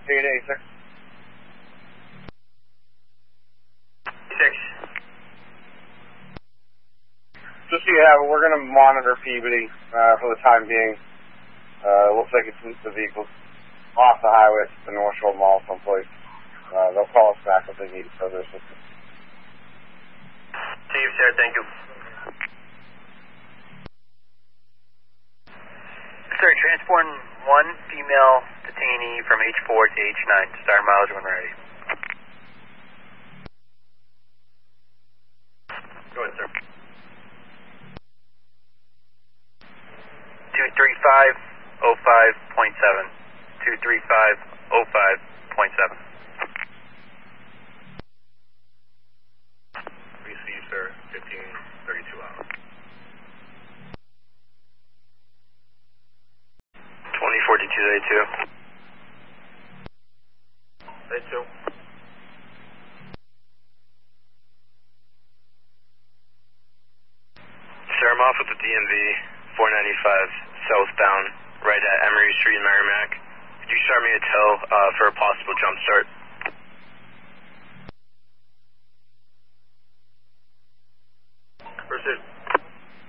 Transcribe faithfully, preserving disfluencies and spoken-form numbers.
eight eighty-six. Six. Just so you have it, we're going to monitor Peabody uh, for the time being. Uh, looks like it's the vehicle's off the highway at the North Shore Mall someplace. Uh, they'll call us back if they need further assistance. See you, sir. Thank you. Sir, transport one female detainee from H four to H nine. Start mileage when ready. Go ahead, sir. two three five oh five point seven. two three five oh five point seven. Receive, sir. fifteen thirty-two hours. twenty forty-two eighty-two. eighty-two. Sir, I'm off with the D M V four ninety-five southbound, right at Emery Street in Merrimack. Could you start me a tow uh, for a possible jump start?